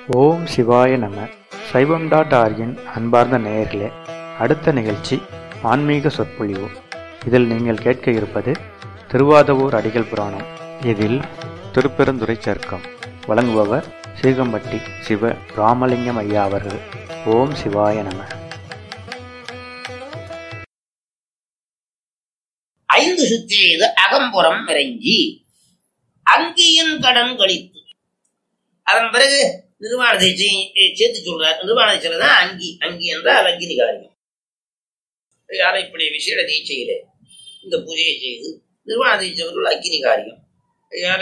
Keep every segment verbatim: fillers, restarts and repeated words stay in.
ஓம் சிவாய நம. சைவம் டாட் ஆர்கின் அன்பார்ந்த நேயர்களே, அடுத்த நிகழ்ச்சி ஆன்மீக சொற்பொழிவு. இதில் நீங்கள் கேட்க இருப்பது திருவாதவூர் அடிகள் புராணம். இதில் திருப்பெருந்துறை சர்க்கம் வழங்குபவர் சீகம்பட்டி சிவ ராமலிங்கம் ஐயா அவர்கள். ஓம் சிவாய நம. ஐந்து சுற்றெய்து அகம்புறம் இறைஞ்சி அங்கியின் கடன் கழித்து. அதன் பிறகு நிர்வாணத்தை சேர்த்து சொல்றார். நிர்வாணத்தை தான் அங்கி. அங்கி என்றால் அங்கினி காரியம். யாரை இப்படி விசேட தீட்சையில இந்த பூஜையை செய்து நிர்வாண தீட்சைகள் அக்கினி காரியம். யார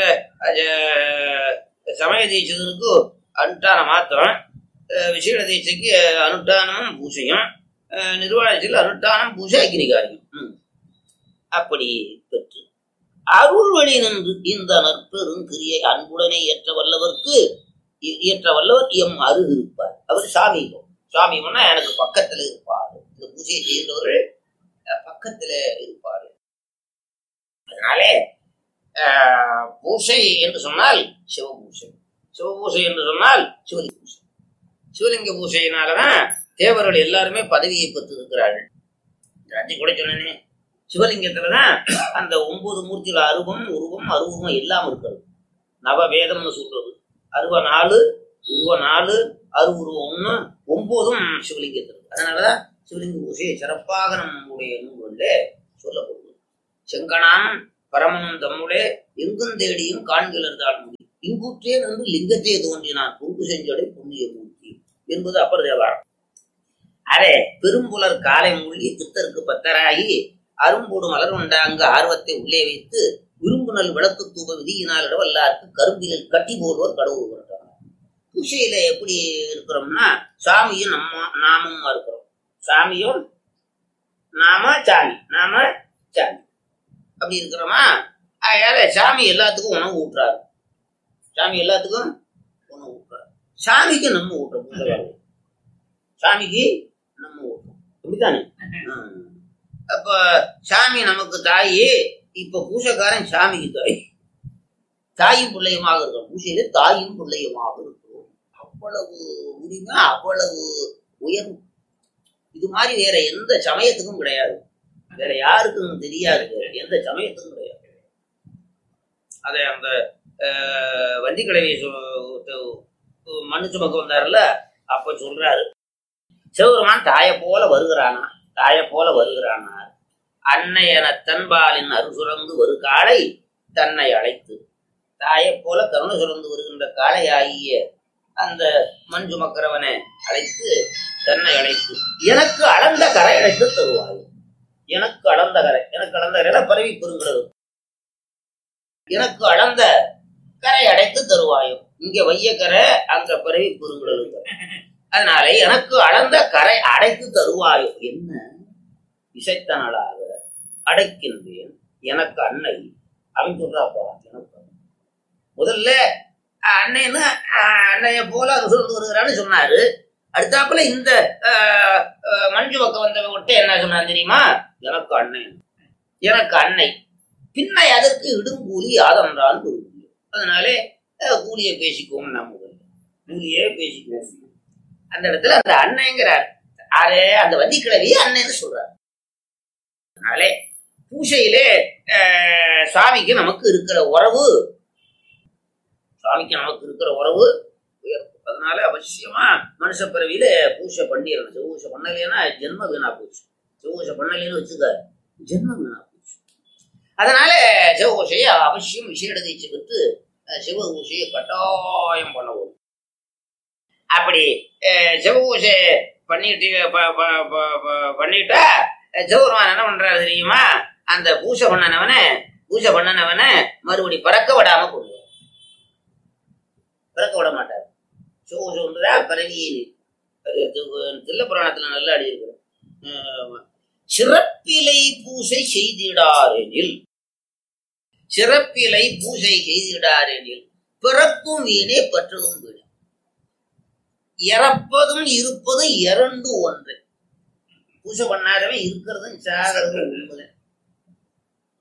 சமய தீட்சைக்கு அனுஷ்டான மாத்திரம், விசேட தீட்சைக்கு அனுஷ்டானமும் பூஜையும், நிர்வாணத்தில் அனுஷ்டானம் பூஜை அக்கினி காரியம். அப்படி பெற்று அருள் வழி நின்று இந்த நற்பெருங்கிரியை அன்புடனே ஏற்ற வல்லவர்க்கு ஏற்ற வல்லவர் எம் அருகு இருப்பார். அவர் சாமீபம். சாமீபம்னா எனக்கு பக்கத்துல இருப்பார். இந்த பூஜையை செய்தவர்கள் பக்கத்துல இருப்பார். அதனாலே ஆஹ் பூசை என்று சொன்னால் சிவபூசை, சிவபூசை என்று சொன்னால் சிவலிங்க பூசை. சிவலிங்க பூசையினாலதான் தேவர்கள் எல்லாருமே பதவியை பெற்று இருக்கிறார்கள். அஞ்சு கூட சொன்னேனே, சிவலிங்கத்துலதான் அந்த ஒன்பது மூர்த்தியில அருவம் உருவம் அருவம் எல்லாம் இருக்கிறது. நவவேதம்னு சொல்றது. அருவ நாலு உருவ நாலு அருவுருவம் ஒண்ணு, ஒன்பதும் சிவலிங்கத்தில். அதனாலதான் சிவலிங்க பூசையை சிறப்பாக நம்முடைய நூல்களிலே சொல்லப்படுது. செங்கனான் பரமனும் தம்முடைய எங்கும் தேடியும் காண்கிறதால் முடி இங்குற்றே என்று லிங்கத்தை தோன்றினான் புங்கு செஞ்சடை புண்ணிய மூர்த்தி என்பது அப்பர் தேவாரம். அதே பெரும்புலர் காலை மூழ்கி பித்தருக்கு பத்தராகி அரும்போடு மலர் உண்டாங்க ஆர்வத்தை உள்ளே வைத்து விரும்புநல் விளக்கு தூப விதியினால் இடவல்லாருக்கு கரும்பிலில் கட்டி போடுவோர் கடவுள் கொண்டார். பூசையில எப்படி இருக்கிறோம்னா சாமியும் நம்ம நாமும் இருக்கிறோம். சாமியும் நாம சாமி, நாம சாமி அப்படி இருக்கிறோமா. அதனால சாமி எல்லாத்துக்கும் உணவு ஊட்டுறாரு. சாமி எல்லாத்துக்கும் உணவு ஊட்டுறாரு. சாமிக்கு நம்ம ஊட்டுறோம். சாமிக்கு நம்ம ஊட்டுறோம். அப்படித்தானே? அப்ப சாமி நமக்கு தாயி. இப்ப பூசைக்காரன் சாமிக்கு தாய். தாயும் பிள்ளையுமாக இருக்கிறோம். பூசையில தாயும் பிள்ளையுமாக இருக்கிறோம். அவ்வளவு உரிமை, அவ்வளவு உயர்வு. இது மாதிரி வேற எந்த சமயத்துக்கும் கிடையாது. வேற யாருக்கும் தெரியாது. எந்த சமயத்துக்கும் கிடையாது. அதை அந்த வண்டி கிழவி மண்ணு சுமக்க வந்தாருல, அப்ப சொல்றாரு, சிவபெருமான் தாயை போல வருகிறானா, தாயை போல வருகிறானார். அன்னையன தன்பாலின் அரு சுரந்து ஒரு காளை தன்னை அழைத்து. தாயை போல கருணை சுரந்து வருகின்ற காளை ஆகிய அந்த மண் சுமக்கிறவனை அழைத்து தன்னை அழைத்து எனக்கு அளந்த கரை அழைத்து தருவாய். எனக்கு அளந்த கரை, எனக்கு அளந்த கரை பரவி பெறுகிறது. எனக்கு அளந்த கரை அடைத்து தருவாயும். இங்க வையக்கரை, அங்க பரவி பெறுகிறது. அதனால எனக்கு அளந்த கரை அடைத்து தருவாயும். என்ன இசைத்தனளாக அடைக்கின்றேன் எனக்கு அன்னை. அவன் சொல்றாப்பா, எனக்கு முதல்ல அன்னைன்னு அன்னைய போல சொல்லிட்டு வருகிறான்னு சொன்னாரு. அடுத்தாப்புல இந்த மஞ்சு பக்கம் வந்தவன் விட்டு என்ன சொன்னான் தெரியுமா? எனக்கு அன்னை, எனக்கு அன்னை. பின்னை அதற்கு இடுங்கூலி யாதன்றான் கூலி. அதனாலே கூலியை பேசிக்குவோம். நம்ம கூலியே பேசிக்குவோம். அந்த இடத்துல அந்த அன்னைங்கிறார். ஆரே அந்த வண்டி கிழவி அன்னைன்னு சொல்றாரு. அதனாலே பூசையிலே சுவாமிக்கு நமக்கு இருக்கிற உறவு, சுவாமிக்கு நமக்கு இருக்கிற உறவு உயர்வு. அதனால அவசியமா மனுஷ பிறவியில பூசை பண்ணிடணும். சிவபூசை பண்ணலைன்னா ஜென்ம வீணா போச்சு. சிவபூசை பண்ணலைன்னு வச்சுக்க, ஜென்ம வீணா போச்சு. அதனால சிவபூசையை அவசியம் விசேட தீட்சை பெற்று சிவபூசையை கட்டாயம் பண்ணவும். அப்படி சிவபூசை பண்ணிட்டு பண்ணிட்டா சிவபெருமான் என்ன பண்றாரு தெரியுமா? அந்த பூசை பண்ணனவன பூசை பண்ணனவன மறுபடி பறக்க விடாம கொள்ளுவார். பறக்க விட மாட்டார். சிவபூசை ஒன்றுதான் பரவியே. தில்ல புராணத்துல நல்லா அடி இருக்கு. சிறப்பிலை பூசை செய்திடாரெனில், சிறப்பிலை பூசை செய்திடாரெனில் பிறப்பும் வீணே பற்றதும் வீணே. இறப்பதும் இருப்பதும் இரண்டு ஒன்று. பூசை பண்ணாதவன் இருக்கிறதும் சாகிறதும் உண்மை.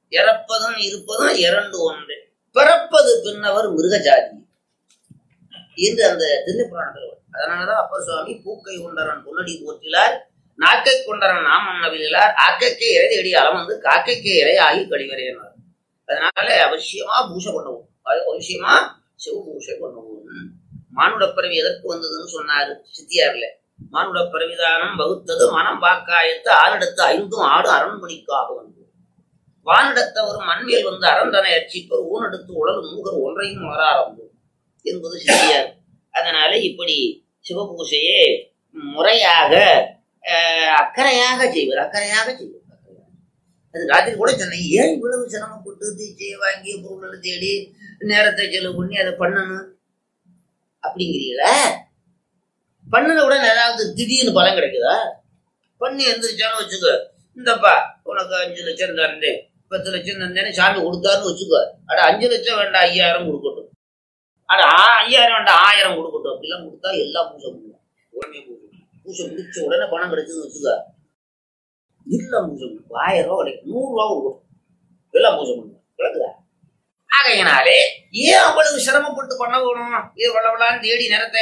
இறப்பதும் இருப்பதும் இரண்டு ஒன்று. பிறப்பது பின்னவர் மிருக ஜாதி. என்று அந்த திருப்புராணத்தில். அதனாலதான் அப்பர் சுவாமி பூக்கை கொண்டரன் பொன்னடி போற்றிலார், நாக்கை கொண்டரன் நாமம் நவிலார், ஆக்கைக்கே இறை அடி அளம் வந்து காக்கைக்கே இறை ஆகி கழிவறையினார். அதனால அவசியமா பூசை பண்ணுவோம், அவசியமா சிவ பூசை பண்ணுவோம். மானுட பிறவி எதற்கு வந்ததுன்னு சொன்னாரு சித்தியார்ல. மானுட பிறவிதானம் வகுத்தது மனம் பாக்காயத்து ஆனிடத்து ஐந்தும் ஆடு அரண்மணிக்காக வந்து வானிடத்தவரும் மண்மையில் வந்து அரண்டனை அர்ச்சிப்பர் ஊனெடுத்து உடல் மூகர் ஒன்றையும் வராரம்பு என்பது சித்தியார். அதனால இப்படி சிவபூசையே முறையாக அக்கறையாக செய்வது, அக்கறையாக செய்வது. அது ராத்திரி கூட சொன்ன, ஏன் இவ்வளவு சிரமப்பட்டு தீச்சையை வாங்கி பொருள்களை தேடி நேரத்தை செலவு பண்ணி அதை பண்ணணும் அப்படிங்கிறீங்களா? பண்ணுன உடனே ஏதாவது திடீர்னு பலன் கிடைக்குதா? பண்ணி எந்திரிச்சாலும் வச்சுக்கோ, இந்தப்பா உனக்கு அஞ்சு லட்சம் தரேன், பத்து லட்சம் தந்தேன்னு சாமி கொடுத்தாருன்னு வச்சுக்கோ. அட அஞ்சு லட்சம் வேண்டாம் ஐயாயிரம் கொடுக்கட்டும், அட ஐயாயிரம் வேண்டாம் ஆயிரம் கொடுக்கட்டும், அப்படிலாம் கொடுத்தா எல்லாம் பூசை பண்ணுவோம். உடனே பூசை பூசை முடிச்ச உடனே பணம் கிடைச்சதுன்னு வச்சுக்கோ, எல்லாம் பூசை பண்ணுவோம். ஆயிரம் ரூபா கிடைக்கும், நூறு ரூபா கொடுக்கட்டும், எல்லாம் பூசை பண்ணுவோம். விளக்குதா? ஆகையினாலே ஏன் அவ்வளவு சிரமப்பட்டு பண்ண வேணும், இது வளவலான்னு தேடி நேரத்தை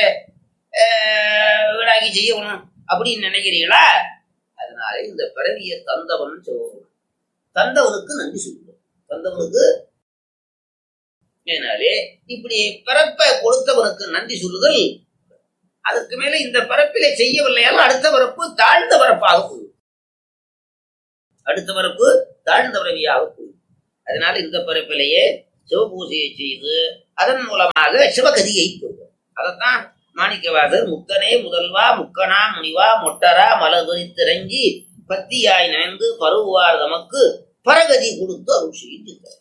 வீடாக்கி செய்யணும் அப்படின்னு நினைக்கிறீங்களா? அதனால இந்த பிறவியை தந்தவன் சொல்லணும், தந்தவனுக்கு நன்றி சொல்லுவோம். தந்தவனுக்கு ஏனாலே இப்படி பிறப்பை கொடுத்தவனுக்கு நன்றி சொல்லுதல். அதுக்கு மேல இந்த பிறப்பிலே செய்யவில்லையாலும் அடுத்த பிறப்பு தாழ்ந்த பிறப்பாக போகும், அடுத்த பிறப்பு தாழ்ந்த பிறவியாக போகும். அதனால இந்த பிறப்பிலேயே சிவபூசையை செய்து அதன் மூலமாக சிவகதியை பெறுவோம். அதைத்தான் மாணிக்கவாசர் முத்தனே முதல்வா முக்கனா முனிவா மொட்டரா மலர்வரித்திறங்கி பத்தியாய் நினைந்து பருவார் தமக்கு பரகதி கொடுத்து அருள் செய்தார்.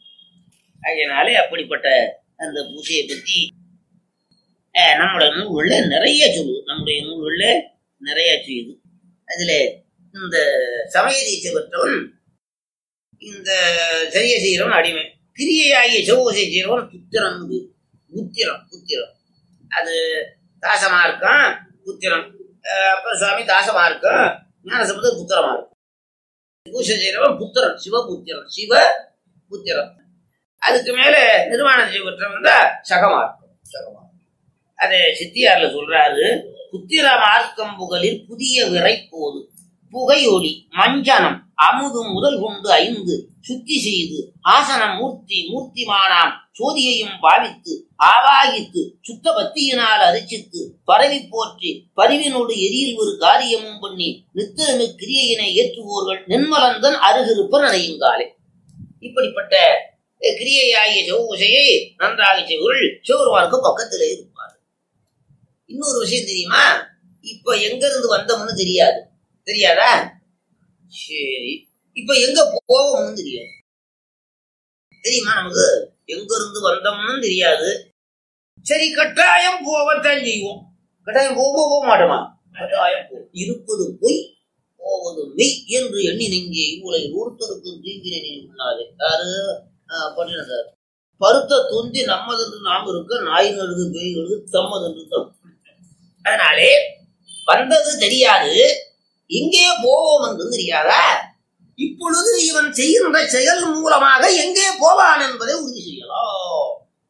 அதனாலே அப்படிப்பட்ட அந்த பூசையை பற்றி நம்முடைய நூல்கள்ல நிறைய சொல்லுது, நம்முடைய நூல்கள்ல நிறைய செய்யுது. அதுல இந்த சமய தீட்சை பெற்றவன் இந்த செய்ய செய்கிறவன் அடிமை, கிரியையாகிய சிவபூசை செய்கிறவன் புத்திரன். புத்திரம் புத்திரம் அது தாசமா இருக்கான், புத்திரம். அப்பர் சுவாமி தாசமா இருக்கான், ஞானசம்பந்தர் புத்திரமா இருக்கும். பூசை செய்கிறவன் புத்திரன், சிவபுத்திரன், சிவ புத்திரன். அதுக்கு மேல நிர்வாண செய்வற்றவன் தான் சகமா இருக்கும், சகமா. அதை சித்தியார்ல சொல்றாரு, புத்திர மார்க்கம் புகழில் புதிய விரை போது புகை ஒளி மஞ்சனம் அமுதும் முதல் கொண்டு ஐந்து சுத்தி செய்து ஆசனம் மூர்த்தி மூர்த்திமானாம் சோதியையும் பாவித்து ஆவாகித்து சுத்த பத்தியினால் அரிச்சித்து பரவி போற்றி பரிவினோடு எரியில் ஒரு காரியமும் பண்ணி நித்திரமி கிரியையினை ஏற்றுவோர்கள் நென்மலந்தன் அருகிருப்பர் நினையுங்காலே. இப்படிப்பட்ட கிரியையாகிய சிவபூசையை நன்றாக செய்வர்கள் சிவருமானுக்கு பக்கத்திலே இருப்பார். இன்னொரு விஷயம் தெரியுமா? இப்ப எங்க இருந்து வந்தோம்னு தெரியாது, தெரியாதா? சரி, இப்ப எங்க போவோம்னு தெரியாது, தெரியுமா? நமக்கு எங்க இருந்து வந்தோம்னு தெரியாது. சரி, கட்டாயம் போவத்தான் செய்வோம். கட்டாயம் போவோம், போக மாட்டோமா? கட்டாயம் போ. இருப்பது பொய் போவது மெய் என்று எண்ணி நெங்கே இவ்வுலகில் ஒருத்தருக்கு தீங்கினை உள்ளாது. யாரு? பண்ணினார். பருத்த தொந்தி நம்மதென்று நாம் இருக்க நாயின் எழுது பேய் எழுது தம்மதென்று தம். அதனாலே வந்தது தெரியாது, எங்கே போவோம் என்று தெரியாதா? இப்பொழுது இவன் செய்கின்ற செயல் மூலமாக எங்கே போவான் என்பதை உறுதி செய்யலாம்.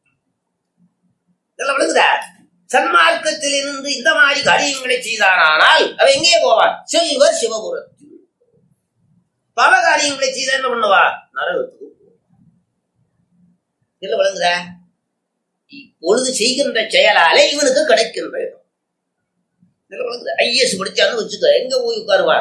இதெல்லாம் விளங்குதா? சன்மார்க்கத்தில் இருந்து இந்த மாதிரி காரியங்களை செய்தானால் அவன் எங்கே போவான்? செய்வர் சிவபுரத்தில். பல காரியங்களை செய்த என்ன பண்ணுவா? நரகத்துக்கு. இதெல்லாம் விளங்குதா? இப்பொழுது செய்கின்ற செயலாலே இவனுக்கு கிடைக்கின்ற இடம். ஐஏஎஸ் படிச்சான்னு வச்சுக்க, எங்க போய் உட்காருவா?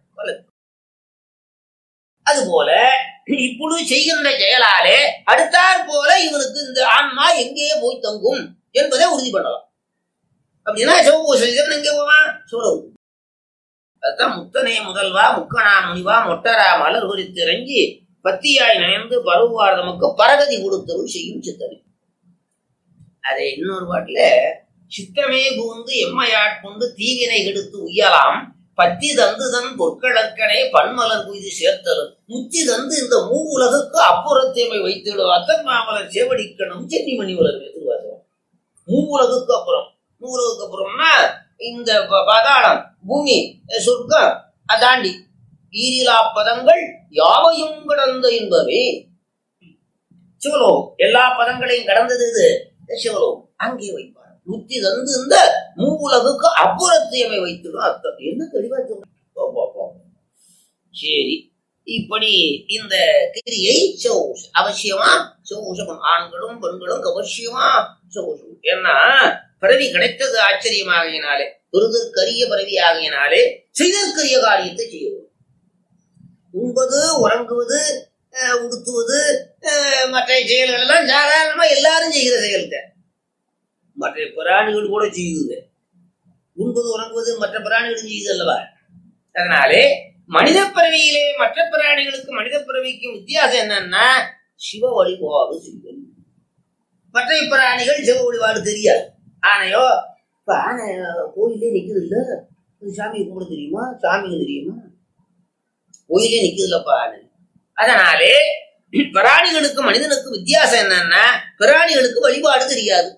அது போல இப்பொழுது செய்கின்ற செயலாலே அடுத்தாற் போல இவனுக்கு இந்த ஆன்மா எங்கே போய் தங்கும் என்பதை உறுதி பண்ணலாம். அப்படின்னா சிவபூசை எங்கே போவான்? சிவலோகம். அதுதான் முத்தனே முதல்வா முக்கனா முனிவா மொட்டரா மலர் குறித்து இறங்கி பத்தியாய் நயந்து பருவார் நமக்கு பரகதி கொடுத்தருள் செய்யும் சித்தனை. அதை இன்னொரு பாட்டுல சித்தமே கூந்து எம்மையாட்கொண்டு தீவினை எடுத்து உய்யலாம் பத்தி தந்து தன் பொற்களற்கனே பன்மலர் குய்து சேர்த்தலும் முத்தி தந்து இந்த மூ உலகுக்கு அப்புறத்தேமை வைத்திடும் அத்தன் மாமலர் சேவடிக்கணும் சென்னி மணி உலகம் எதிர்வாசம். மூ உலகுக்கு அப்புறம், மூ உலகுக்கு அப்புறம்னா இந்த பாதாளம், பூமி, சொர்க்கம் அதாண்டி ஈரிலா பதங்கள் யாவையும் கடந்த என்பவே சிவலோகம். எல்லா பதங்களையும் கடந்தது இது சிவலோகம். அங்கே வைப்பார். முத்தி தந்து இந்த மூவுலகுக்கு அப்புறத்தையமை வைத்திடும் அர்த்தம். என்ன தெளிவா சொல்ற. சரி, இப்படி இந்த கிரியை செவ்வுஷம் அவசியமா செவ்வுஷம் ஆண்களும் பெண்களும் அவசியமா செவ்வுஷம். ஏன்னா பிறவி கிடைத்தது ஆச்சரியமாகினாலே, பெறுதற்கரிய பிறவி ஆகினாலே செய்தற்கரிய காரியத்தை செய்யவும். உண்பது, உறங்குவது, உடுத்துவது, மற்ற செயல்கள் எல்லாம் சாதாரணமா எல்லாரும் செய்கிற செயல்தான். மற்ற பிராணிகள் கூட செய்யுது. உண்பது உறங்குவது மற்ற பிராணிகளும் செய்யுது அல்லவா? அதனாலே மனித பிறவியிலே மற்ற பிராணிகளுக்கு மனித பிறவிக்கும் வித்தியாசம் என்னன்னா சிவ வழிபாடு செய்வது. மற்ற பிராணிகள் சிவ வழிபாடு தெரியாது. ஆனையோ இப்ப ஆனை கோயிலே நிக்குது இல்ல, சாமி கும்பிட தெரியுமா? சாமிக்கு தெரியுமா? கோயிலே நிக்குது இல்லப்பா ஆனை. அதனாலே பிராணிகளுக்கு மனிதனுக்கு வித்தியாசம் என்னன்னா பிராணிகளுக்கு வழிபாடு தெரியாது.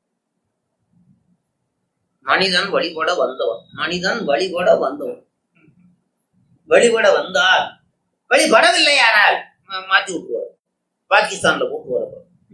மனிதன் வழிபட வந்தவன் மனிதன் வழிபட வந்தவன் வழிபட வந்தால் வழிபடவில்லையானால் மாத்தி விட்டுருவார். பாகிஸ்தான்ல போட்டு வரப்போ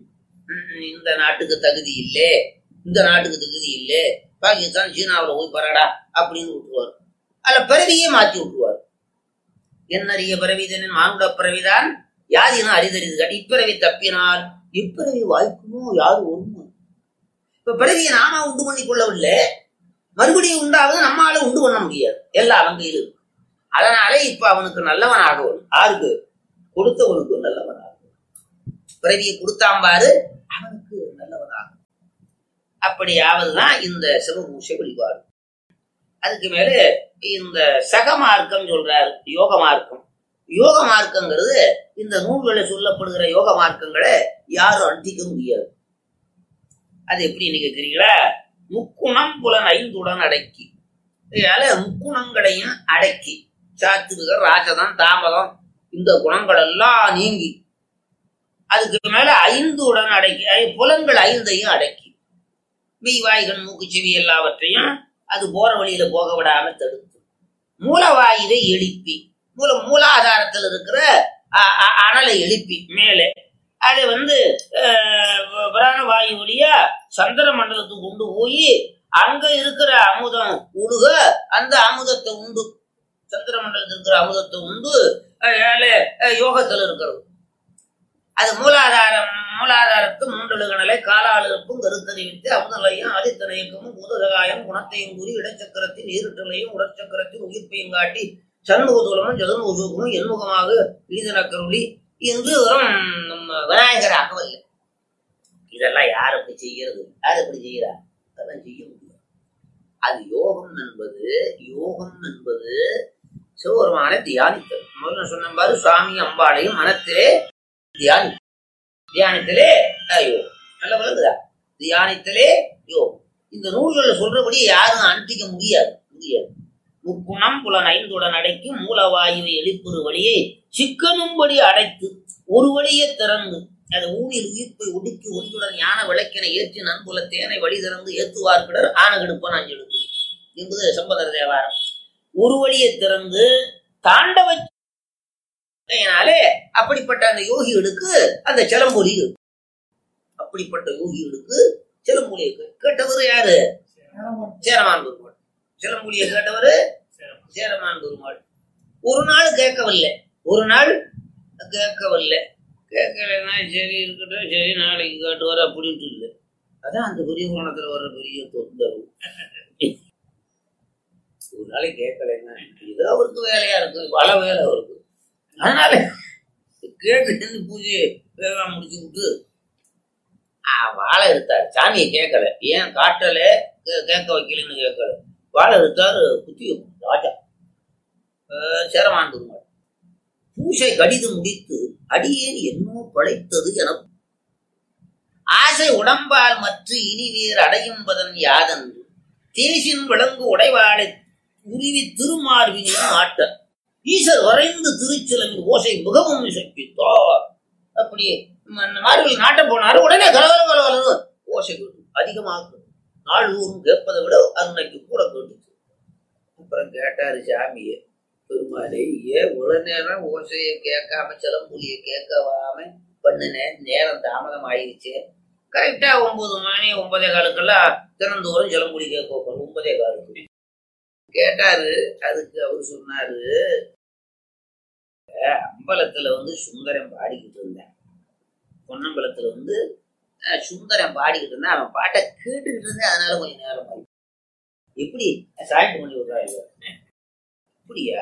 இந்த நாட்டுக்கு தகுதி இல்லை, இந்த நாட்டுக்கு தகுதி இல்லை, பாகிஸ்தான் சீனாவில் போய் பரடா அப்படின்னு விட்டுருவார். அதுல பிறவியே மாத்தி விட்டுருவார். என்னறிய பிறவிதனின் மானுட பிறவிதான் யாதினும் அரிதறிது காட்டி இப்பிறவி தப்பினால் இப்பிறவி வாய்க்குமோ யாரு ஒண்ணு. இப்ப பிறவியை நாம உண்டு பண்ணி கொள்ளவில்லை, மறுபடியும் உண்டாவது நம்மளால உண்டு பண்ண முடியாது. எல்லாம் அவங்க இருக்கு. அதனாலே இப்ப அவனுக்கு நல்லவன் ஆகணும். யாருக்கு? கொடுத்தவனுக்கு நல்லவன் ஆகும். பிறவியை கொடுத்தாம்பாரு அவனுக்கு நல்லவன் ஆகும். அப்படியாவதுதான் இந்த சிவபூஷை வழிபாடு. அதுக்கு மேல இந்த சக மார்க்கம் சொல்றாரு, யோக மார்க்கம். யோக மார்க்கங்கிறது இந்த நூல்களை சொல்லப்படுகிற யோக மார்க்கங்களை யாரும் அண்டிக்க முடியாது. அது எப்படி நீங்க கேக்குறீங்களா? முக்குணம் புலன் ஐந்துடன் அடக்கி, முக்குணங்களையும் அடக்கி, சாத்துவிகர், ராசதம், தாமதம் இந்த குணங்கள் எல்லாம் நீங்கி அதுக்கு மேல ஐந்து உடன் அடக்கி, புலன்கள் ஐந்தையும் அடக்கி, மெய்வாய்கள் மூக்கு செவி எல்லாவற்றையும் அது போற வழியில போக விடாம தடுத்து, மூலவாயுவை எழுப்பி, மூல மூலாதாரத்தில் இருக்கிற அனலை எழுப்பி மேலே அதை வந்து பிராணவாயு வழியா சந்திர மண்டலத்துக்கு கொண்டு போய் அங்க இருக்கிற அமுதம் உடுக, அந்த அமுதத்தை உண்டு, சந்திர மண்டலத்தில் இருக்கிற அமுதத்தை உண்டு ஏழை யோகத்தில் இருக்கிறது. அது மூலாதாரம். மூலாதாரத்து மூன்றெழுகணலை காலாளுக்கும் கருத்தறிவித்து அமுதலையும் ஆதித்தனையக்கமும் பூதகாயம் குணத்தையும் கூறி இடச்சக்கரத்தின் ஈருட்டலையும் உடற்சக்கரத்தின் உயிர்ப்பையும் காட்டி சண்முகதூலமும் ஜெகன்முகமும் எண்முகமாக ஈதனக்கருளி என்று வரும் நம்ம விநாயகர் ஆகவில்லை. இதெல்லாம் யார் எப்படி செய்யறது? யார் எப்படி செய்யறார்? அதெல்லாம் செய்ய முடியும். அது யோகம் என்பது யோகம் என்பது சிவபெருமானை தியானித்தல். முதல்ல சொன்ன பாரு, சுவாமி அம்பாளையும் மனத்திலே தியானி தியானத்திலே யோகம். நல்ல விளங்குதா? தியானத்திலே யோகம். இந்த நூல்களை சொல்றபடி யாரும் அனுப்பிக்க முடியாது முடியாது முக்குணம் புலன் ஐந்துடன் அடைக்கி மூலவாயுவை எழுப்புறு வழியை சிக்கனும்படி அடைத்து ஒரு வழியை திறந்து அதை ஊனில் உயிர்ப்பை ஒடுக்கி ஒன்றுடன் ஞான விளக்கினை ஏற்றி நன்புல தேனை வழி திறந்து ஏத்துவார்கிடர் ஆனகெடுப்பன் அஞ்செடுத்து என்பது சம்பதர் தேவாரம். ஒரு வழியை திறந்து தாண்டவனாலே அப்படிப்பட்ட அந்த யோகிகளுக்கு அந்த சிலம்பொலி, அப்படிப்பட்ட யோகிகளுக்கு சிலம்பொலியை கேட்டவர் யாரு? சேரமான் பெருமாள். சிலம்பொலியை கேட்டவர் சேரமான் பெருமாள். ஒரு நாள் கேட்கவில்லை, ஒரு நாள் கேட்கவில்லை. கேட்கலன்னா சரி இருக்கட்டும், சரி நாளைக்கு காட்டுவார் அப்படின்ட்டு இல்லை. அதான் அந்த பெரிய புராணத்துல வர்ற பெரிய தொந்தரவு. ஒரு நாளைக்கு கேட்கலன்னா இது அவருக்கு வேலையா இருக்கு, பல வேலை அவருக்கு. அதனால கேட்டு பூஜையை வேகமா முடிச்சு விட்டு வாழை எடுத்தாரு. சாமியை கேட்கல, ஏன் காட்டல கேட்க வைக்கலன்னு கேட்கல, வாழை எடுத்தாரு. குத்தி ராஜா சேரமான் பெருமாள் பூசை கடிது முடித்து அடியேன் என்னோ படைத்தது என ஆசை உடம்பால் மற்ற இனி வேறு அடையும்பதன் யாதன்று தேசின் விளங்கு உடைவாளை உருவி திருமார்பின் ஆட்ட ஈசர் வரைந்து திருச்சிலமின் ஓசை மிகவும் சப்பித்தார். அப்படி மார்பில் நாட்ட போனாரு. உடனே கலவர கலவர ஓசை அதிகமாக நாள்தோறும் கேட்பதை விட அன்னைக்கு கூட கேட்டுச்சு. அப்புறம் கேட்டாரு சாமியை, பெருமாளே ஏன் இவ்வளவு நேரம் ஓசையை கேட்காம சிலம்புலியை கேட்காம பண்ணினேன், நேரம் தாமதம் ஆயிடுச்சு, கரெக்டா ஒன்பது மணி ஒன்பதே காலுக்கெல்லாம் தினந்தோறும் ஜலம்புலி கேட்க வைப்பாரு. ஒன்பதே காலுக்கு கேட்டாரு. அதுக்கு அவரு சொன்னாரு, அம்பலத்துல வந்து சுந்தரம் பாடிக்கிட்டு இருந்தேன். பொன்னம்பலத்துல வந்து சுந்தரம் பாடிக்கிட்டு இருந்தேன். அவன் பாட்டை கேட்டுக்கிட்டு இருந்தேன். அதனால கொஞ்சம் நேரம் ஆகி எப்படி சாய்ட்டு பண்ணி விடுறாங்க. அப்படியா?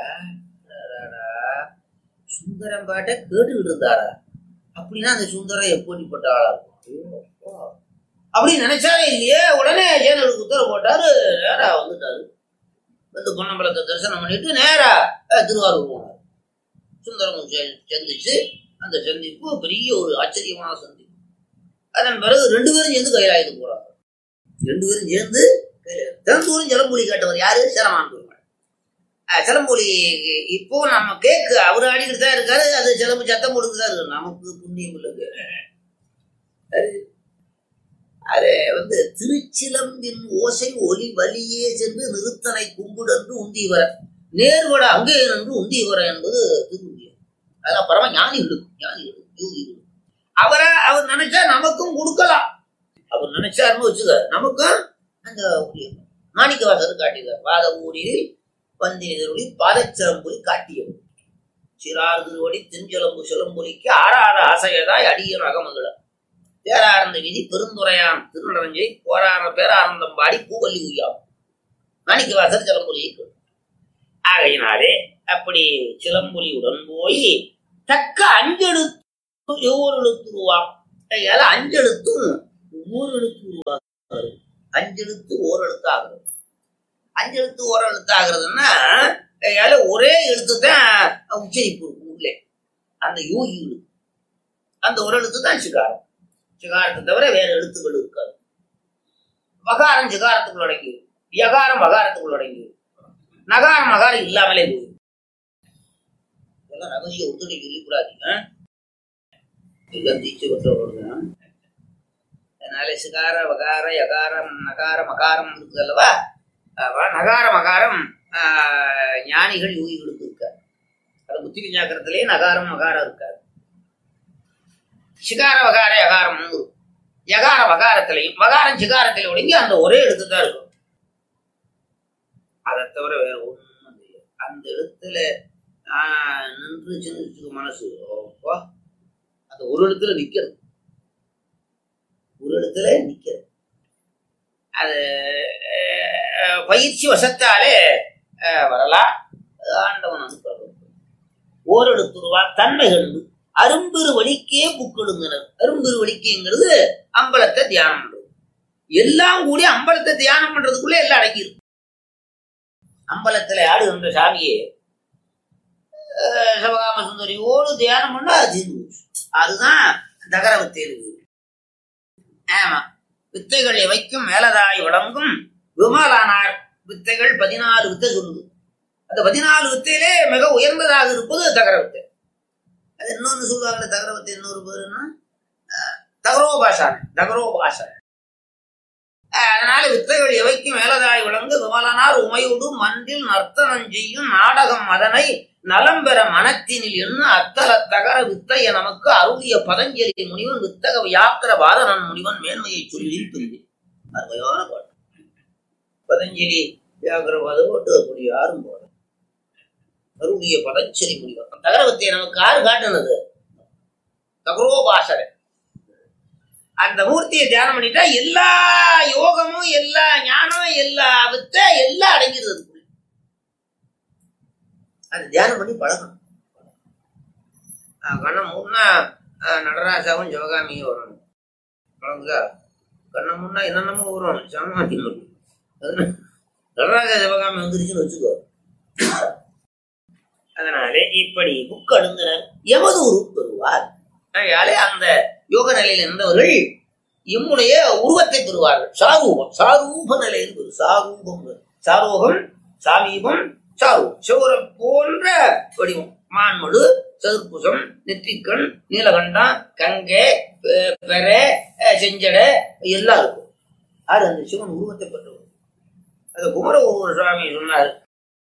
சுந்தரம் பாட்டை கேட்டுக்கிட்டு இருந்தாரா? அப்படின்னா அந்த சுந்தரம் எப்படிப்பட்ட ஆளா இருக்கும் அப்படின்னு நினைச்சாலே இல்லையே. உடனே ஜேனலுக்கு உத்தரவு போட்டாரு. நேரா வந்துட்டாரு. வந்து பொன்னம்பலத்தை தரிசனம் பண்ணிட்டு நேரா திருவாரூர் போனார். சுந்தரம் சந்திச்சு அந்த சந்திப்பு பெரிய ஒரு ஆச்சரியமான சந்திப்பு. அதன் பிறகு ரெண்டு பேரும் சேர்ந்து கைலாயத்துக்கு போறாங்க. ரெண்டு பேரும் சேர்ந்து தினந்தோறும் ஜலம்புலி கேட்டவர் யாரு? சிரமான் பெருமாள். சிலம்பொலி இப்போ நம்ம கேக்கு அவரு ஆடிக்கிட்டு தான் இருக்காரு. அது சிலம்பு சத்தம் போட்டுதான் இருக்கு. நமக்கு புண்ணியம் இல்லது. அது வந்து திருச்சிலம்பின் ஓசை ஒலி வலியே சென்று நிறுத்தனை கும்புடன்று உந்திவர நேர்வட அங்கே நின்று உந்திவர என்பது திருமுடியம். அதெல்லாம் பரம ஞானிகளுக்கு ஞானிகளுக்கு யோகிகளுக்கு அவரை அவர் நினைச்சா நமக்கும் கொடுக்கலாம். அவர் நினைச்சாருன்னு வச்சுக்க நமக்கும் அந்த மாணிக்க வாசகர் காட்டினார். வாத ஊரில் வந்தினொலி பாதச்சிலம்பொலி காட்டியது சிறார் திருவடி தென்சிலம்பு சிலம்பொலிக்கு ஆறாத ஆசையதாய் அடியன் அகமகள பேரார்ந்த விதி பெருந்துரையான் திருநடஞ்சை போராட பேரானந்தம் பாடி பூவல்லி உய்யாம் மாணிக்க வாசகர் சிலம்பொலியை ஆகையினாலே அப்படி சிலம்பொலியுடன் போய் தக்க அஞ்செழுத்து ஒவ்வொரு எழுத்து உருவாம். அஞ்செழுத்தும் ஒவ்வொரு எழுத்து உருவாக்குறது. அஞ்செழுத்து ஓரெழுத்து ஆகுறது. அஞ்செழுத்து ஓரெழுத்து ஆகுறதுன்னா ஒரே எழுத்து தான் உச்சரிப்பு இருக்கும் உள்ளே. அந்த யோகிகள் அந்த ஒரு எழுத்து தான் சிகாரம். சிகாரத்தை தவிர வேற எழுத்துக்கள் இருக்காது. வகாரம் சிகாரத்துக்குள் அடங்கி, யகாரம் வகாரத்துக்குள் அடங்கி, நகாரம் மகாரம் இல்லாமலே போய் இதெல்லாம் ரகசிய ஒத்துழை சொல்லிக்கூடாதீங்க. அதனால சிகார வகார யகாரம் நகார மகாரம் இருக்கு அல்லவா? நகார மகாரம் ஆஹ் ஞானிகள் யோகிகளுக்கு இருக்காது. அது புத்தி விஞ்ஞாக்கரத்திலேயே நகாரம் மகாரம் இருக்காது. சிகார வகார யகாரம் யகார வகாரத்திலையும் வகாரம் சிகாரத்திலே ஒடுங்கி அந்த ஒரே எழுத்து தான் இருக்கும். அதை தவிர வேற ஒண்ணும் இல்லை. அந்த எழுத்துல ஆஹ் நின்று சின்ன மனசு அந்த ஒரு இடத்துல நிக்கிறது. ஒரு இடத்துல நிக்கிறது. அது பயிற்சி வசத்தாலே வரலாம். ஆண்டவன் அனுப்புறது ஓரெடுத்துருவா தன்மை கண்டு அரும்பெரு வலிக்கே புக்கெடுங்கினர். அரும்பெரு வலிக்கைங்கிறது அம்பலத்தை தியானம் பண்றது. எல்லாம் கூடி அம்பலத்தை தியானம் பண்றதுக்குள்ளே எல்லாம் அடங்கிடும். அம்பலத்துல ஆடுகின்ற சாமியே சிவகாம சுந்தரியோடு தியானம் பண்ணா அது அதுதான் தகர வித்தை இருக்கு. ஆமா, வித்தைகள் எவைக்கும் மேலதாய் வழங்கும் விமலானார் வித்தைகள் பதினாலு வித்தை சொல்லுது. அந்த பதினாலு வித்தையிலே மிக உயர்ந்ததாக இருப்பது தகர வித்தை. அது இன்னொன்னு சொல்லுவாங்க தகர வித்தை இன்னொரு பேருன்னா தகரோபாசனை. தகரோபாசனை. அதனால வித்தைகள் எவைக்கும் மேலதாய் விளங்கு விமலனார் உமையோடு மன்றில் நர்த்தனம் செய்யும் நாடகம் அதனை நலம் பெற மனத்தினில் என்ன அத்தல தகர வித்தைய நமக்கு அருளிய பதஞ்சலி முனிவன் வித்தக வியாக்கிர பாதனன் முனிவன் மேன்மையை சொல்லி பிரிந்து அருமையான பாட்டு. பதஞ்சலி வியாக்கிர பாதம் போட்டு அப்படி யாரும் போட அருளிய பதஞ்சலி முனிவன் தகர வித்தையை நமக்கு யாரு காட்டுனது? தகரோபாசனை. அந்த மூர்த்தியை தியானம் பண்ணிட்டா எல்லா யோகமும் எல்லா ஞானமும் எல்லா வித்தை எல்லாம் அடங்கிடுறது. அது தியானம் பண்ணி பழகணும். கண்ணம் முன்னா நடராஜாவும் சிவகாமியும் வரணும். பழகுதா? கண்ணம் முன்னா என்னென்னமோ வரும். சாமாட்டி நடராஜா சிவகாமி வந்துருச்சுன்னு வச்சுக்கோ. அதனாலே இப்படி புக் அழுந்தினர் எமது உருவு பெறுவார். அதனாலே அந்த யோக நிலையில் இருந்தவர்கள் எம்முடைய உருவத்தை பெறுவார்கள். சாரூபம். சாரூப நிலையில் பெறும். சாரூபம். சாரோகம் சாமீபம் சாரு சிவரம் போன்ற வடிவம். மான்மடு சதுர்புசம் நெற்றிக்கண் நீலகண்டம் கங்கை பெற செஞ்சடை எல்லாம் இருக்கும். அது அந்த சிவன் உருவத்தை பெற்றவர். அது குமர சுவாமி சொன்னார்.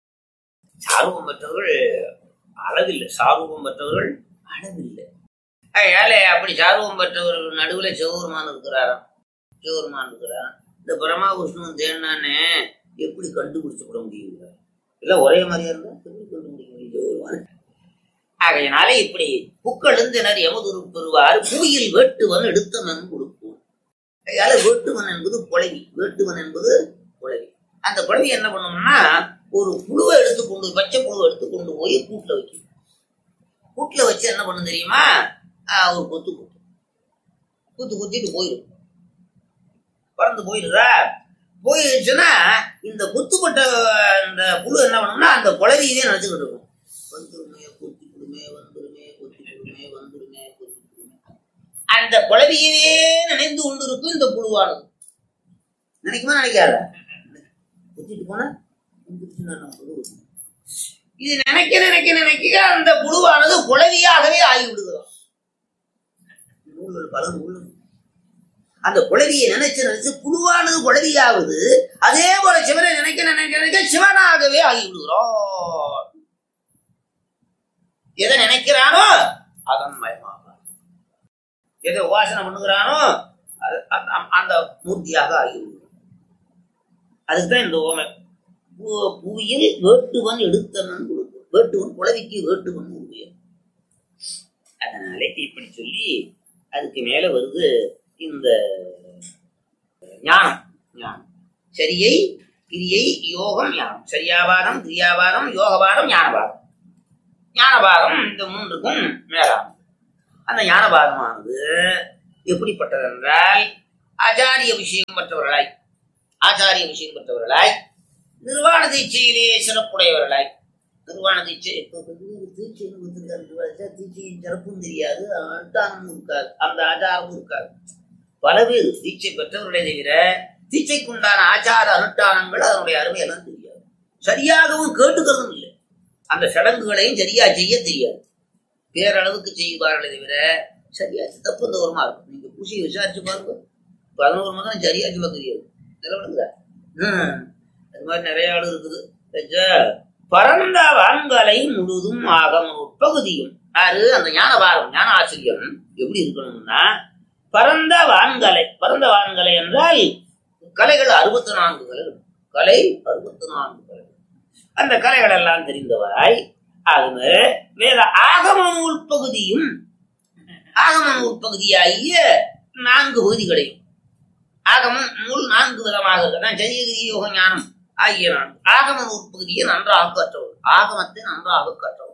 சாரூபம் பெற்றவர்கள் அளவில்லை. சாரூபம் பெற்றவர்கள் அளவில்லை. ஏழை அப்படி சார்வம் பெற்றவர்கள் நடுவுல சிவபெருமான் இருக்கிறாராம். சிவபெருமான் இருக்கிறாராம். இந்த பிரம்மா விஷ்ணு தேனானே எப்படி கண்டுபிடிச்சுட முடியும்? இல்ல ஒரே மாதிரியா இருந்தா எப்படி கண்டுபிடிக்க முடியும் சிவபெருமான்? ஆகையினால இப்படி புக்களந்தினர் எமதுரு பெறுவார் புவியில் வேட்டுவன் எடுத்தவன் கொடுப்போம். அதனால வேட்டுவன் என்பது குழவி. வேட்டுவன் என்பது குழவி. அந்த குழவி என்ன பண்ணோம்னா ஒரு புழுவை எடுத்துக்கொண்டு பச்சை புழுவை எடுத்துக்கொண்டு போய் கூட்டுல வைக்கும். கூட்டுல வச்சு என்ன பண்ணும் தெரியுமா? ஒரு கொத்து குத்து குத்து குத்திட்டு போயிடும். பறந்து போயிடுதா? போயிடுச்சுன்னா இந்த குத்துப்பட்ட இந்த புழு என்ன பண்ணும்னா அந்த குழவியவே நினைச்சுக்கிட்டு இருக்கும். வந்துருமே கொத்தி கொடுமே, வந்துருமே கொத்தி கொடுமே, வந்துருமே கொத்தி கொடுமே. அந்த குழவியவே நினைந்து கொண்டு இருக்கும் இந்த புழுவானது. நினைக்குமா நினைக்காத? கொத்திட்டு போனா இது நினைக்க நினைக்க நினைக்க அந்த புழுவானது குழவியாகவே ஆகிவிடுகிறோம். நூல்கள் பல நூல் அந்த குழவியை நினைச்சு நினைச்சு புழுவானது குழவியாவது. அதே போல சிவனை நினைக்க நினைக்க நினைக்க சிவனாகவே ஆகிவிடுகிறோம். எதை நினைக்கிறானோ அதன் மயமாக, எதை உபாசனை பண்ணுகிறானோ அந்த மூர்த்தியாக ஆகிவிடுகிறோம். அதுக்குதான் இந்த ஓமை. புவியில் வேட்டுவன் எடுத்தவன் கொடுக்கும். வேட்டுவன் குழவிக்கு வேட்டுவன் உருவியன். அதனாலே இப்படி சொல்லி அதுக்கு மேல வருது இந்த ஞானம். ஞானம் சரியை கிரியை யோகம் ஞானம். சரியாபாரம் கிரியாபாரம் யோகபாரம் ஞானபாரம். ஞானபாரம் இந்த மூன்றுக்கும் மேலாகும். அந்த ஞானபாரமானது எப்படிப்பட்டது என்றால் ஆச்சாரிய விஷயம் பெற்றவர்களாய் ஆச்சாரிய விஷயம் பெற்றவர்களாய் நிர்வாண தீட்சையிலே சிறப்புடையவர்களாய். நிர்வாண தீட்சை தீட்சையின் சிறப்பும் தெரியாது, அனுஷ்டானமும் இருக்காது, அந்த ஆச்சாரமும் இருக்காது. பல பேர் தீட்சை பெற்றவர்களை தவிர தீட்சைக்குண்டான ஆச்சார அனுஷ்டானங்கள் அதனுடைய அருமையெல்லாம் தெரியாது. சரியாகவும் கேட்டுக்கிறதும் இல்லை. அந்த சடங்குகளையும் சரியா செய்ய தெரியாது. பேரளவுக்கு செய்வார்களை தவிர சரியா தப்பு இந்த வருமா இருக்கும். நீங்க பூசியை விசாரிச்சு பாருங்க. பதினோரு மாதம் சரியா சொல்ல தெரியாது. நிலவடுங்களா? ஹம் அது மாதிரி நிறைய ஆளு இருக்குது. பரந்த வான்கலை முழுதும் ஆகம் உட்பகுதியும் யாரு? அந்த ஞானபாரம் ஞான ஆச்சரியம் எப்படி இருக்கணும்னா பரந்த வான்கலை. பரந்த வான்கலை என்றால் கலைகள் அறுபத்தி நான்கு கலைகள். கலை அறுபத்தி நான்கு கலைகள். அந்த கலைகள் எல்லாம் தெரிந்தவராய் ஆகுமே வேற ஆகம நூல் பகுதியும் ஆகம நூல் பகுதியாகிய நான்கு பகுதிகளையும். ஆகமம் நூல் நான்கு விதமாக இருக்கிறான். சரியகிரி யோக ஞானம் ஆகிய நான்கு ஆகம நூல் பகுதியை நன்றாக கற்றவர். ஆகமத்தை நன்றாக கற்றவர்.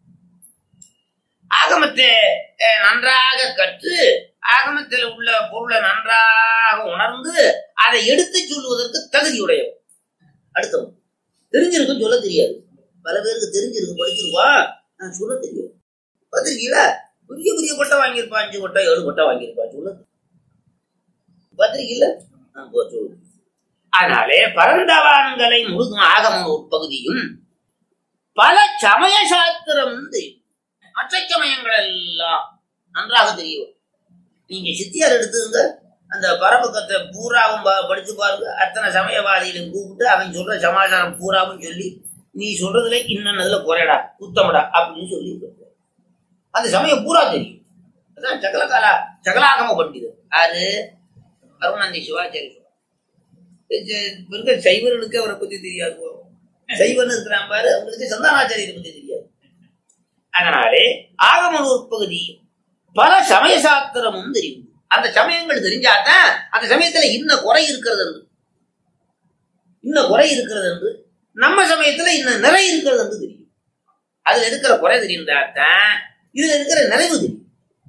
ஆகமத்தை நன்றாக கற்று ஆகமத்தில் உள்ள பொருளை நன்றாக உணர்ந்து அதை எடுத்து சொல்வதற்கு தகுதியுடையவர். அடுத்தவன் தெரிஞ்சிருக்கும் சொல்ல தெரியாது. பல பேருக்கு தெரிஞ்சிருக்கும், படிச்சிருப்பான், நான் சொல்ல தெரியாது. பத்திரிக்கையில பெரிய பெரிய கொட்டை வாங்கியிருப்பான், அஞ்சு கொட்டை ஏழு கொட்டை வாங்கியிருப்பான், சொல்ல பத்திரிக்கையில சொல்லு. அதனாலே பரந்தவான்களை முழுதும் ஆகம உட்பகுதியும் பல சமய சாஸ்திரம் மற்ற சமயங்கள் எல்லாம் நன்றாக தெரியும். நீங்க சித்தியார் எடுத்துங்க, அந்த பரபக்கத்தை பூராவும் படிச்சு பாருங்க. அத்தனை சமயவாதிகளையும் கூப்பிட்டு அவன் சொல்ற சமாச்சாரம் பூராவும் சொல்லி நீ சொல்றதுல இன்னதுல குறையடா குத்தமடா அப்படின்னு சொல்லி அந்த சமயம் பூரா தெரியும். அதான் சகலகாலா சகலாகம பண்டிதர் யாரு? அருணாந்தி சிவாச்சாரி. சைவர்களுக்கு அவரை பத்தி தெரியாது. சைவன் இருக்கிறான் பாரு, அவங்களுக்கு சந்தானாச்சாரியரை பத்தி தெரியாது. அதனாலே ஆகம உட்பகுதி பல சமய சாஸ்திரமும் தெரியும். அந்த சமயங்கள் தெரிஞ்சாதான் அந்த சமயத்துல இன்ன குறை இருக்கிறது என்று இன்ன குறை இருக்கிறது என்று நம்ம சமயத்துல இன்னும் நிறை இருக்கிறது என்று தெரியும். அதுல இருக்கிற குறை தெரிந்தாதான் இதுல இருக்கிற நிறைவு தெரியும்.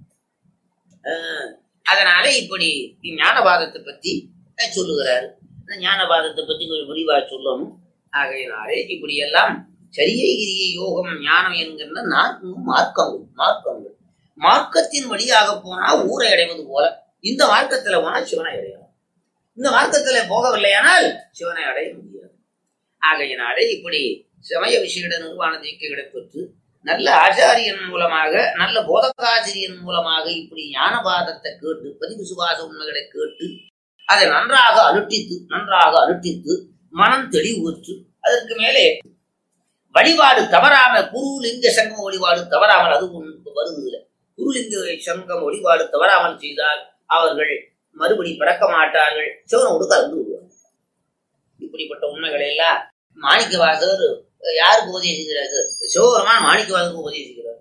அதனால இப்படி ஞானபாதத்தை பத்தி சொல்லுகிறாரு. ஞானபாதத்தை பத்தி கொஞ்சம் விரிவா சொல்லணும். ஆகையினாலே இப்படி எல்லாம் சரியை கிரியை யோகம் ஞானம் என்கின்ற நான்கு மார்க்கங்கள் மார்க்கங்கள் மார்க்கத்தின் வழியாக போனா ஊரை அடைவது போல இந்த மார்க்கத்துல போனா சிவனை அடையலாம். இந்த மார்க்கத்துல போகவில்லையானால் சிவனை அடைய முடியாது. ஆகையினாலே இப்படி சமய விஷய நிர்வாண தீக்கைகளை பெற்று நல்ல ஆச்சாரியன் மூலமாக நல்ல போதகாசிரியன் மூலமாக இப்படி ஞானபாதத்தை கேட்டு பதிவு சுபாச உண்மைகளை கேட்டு அதை நன்றாக அனுஷ்டித்து நன்றாக அனுஷ்டித்து மனம் தெளிவுற்று அதற்கு மேலே வழிபாடு தவறாமல் குரு லிங்க சங்கம வழிபாடு தவறாமல் அது வருது. குருலிங்க சங்கம் வழிபாடு தவறாமல் செய்தால் அவர்கள் மறுபடி பிறக்க மாட்டார்கள், சிவனோடு கலந்து விடுவார்கள். இப்படிப்பட்ட உண்மைகளை எல்லாம் மாணிக்க வாசகர் யாருக்கு உபதேசிக்கிறாரு? சிவபெருமான் மாணிக்க வாசகருக்கு உபதேசிக்கிறார்.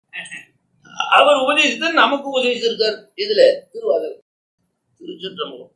அவர் உபதேசித்து நமக்கு உபதேசித்திருக்கார். இதுல திருவாசகம். திருச்சிற்றம்பலம்.